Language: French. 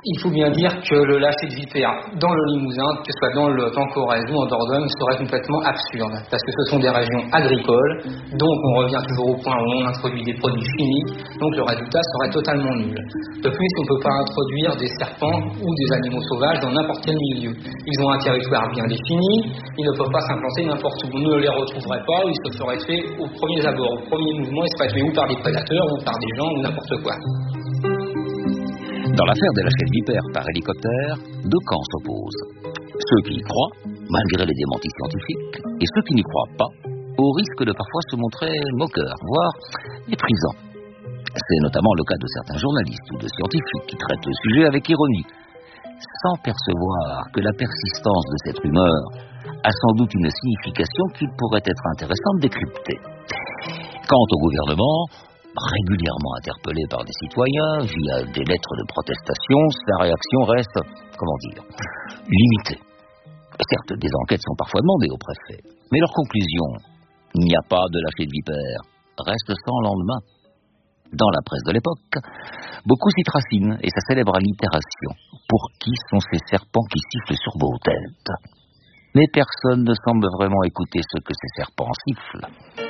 Il faut bien dire que le lâcher de vipères dans le Limousin, que ce soit dans le Corrèze ou en Dordogne, serait complètement absurde, parce que ce sont des régions agricoles, donc on revient toujours au point où on introduit des produits chimiques, donc le résultat serait totalement nul. De plus, on ne peut pas introduire des serpents ou des animaux sauvages dans n'importe quel milieu. Ils ont un territoire bien défini, ils ne peuvent pas s'implanter n'importe où. On ne les retrouverait pas, ils se feraient tuer aux premiers abords, au premier mouvement, ils se feraient tuer ou par des prédateurs, ou par des gens, ou n'importe quoi. Dans l'affaire des lâchers de vipères par hélicoptère, deux camps s'opposent. Ceux qui y croient, malgré les démentis scientifiques, et ceux qui n'y croient pas, au risque de parfois se montrer moqueurs, voire méprisants. C'est notamment le cas de certains journalistes ou de scientifiques qui traitent le sujet avec ironie, sans percevoir que la persistance de cette rumeur a sans doute une signification qu'il pourrait être intéressant de décrypter. Quant au gouvernement, régulièrement interpellé par des citoyens via des lettres de protestation, sa réaction reste, limitée. Certes, des enquêtes sont parfois demandées au préfet, mais leur conclusion, il n'y a pas de lâcher de vipères, reste sans lendemain. Dans la presse de l'époque, beaucoup s'y tracinent et ça célèbre allitération. Pour qui sont ces serpents qui sifflent sur vos têtes? Mais personne ne semble vraiment écouter ce que ces serpents sifflent.